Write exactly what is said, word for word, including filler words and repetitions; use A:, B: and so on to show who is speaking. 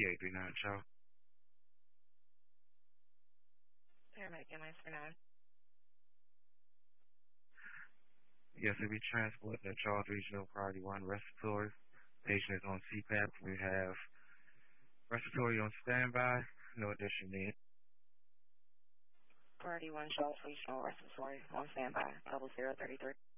A: eight three nine, Charles.
B: Paramedic M I S for nine.
A: Yes, if we transport the Charles Regional Priority one respiratory. Patient is on C PAP. We have respiratory on standby. No additional need.
B: Priority one Charles Regional Respiratory on standby. Level zero thirty three.